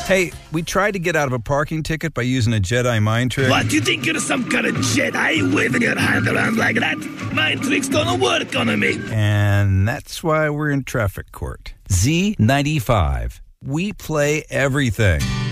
Hey, we tried to get out of a parking ticket by using a Jedi mind trick. What, you think you're some kind of Jedi waving your hand around like that? Mind tricks don't work on me. And that's why we're in traffic court. Z95. We play everything.